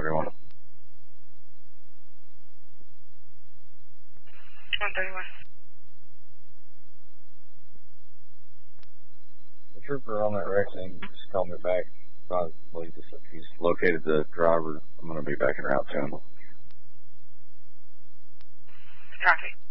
131. 131. The trooper on that wreck scene just called me back. He's located the driver. I'm going to be back en route to him. Copy.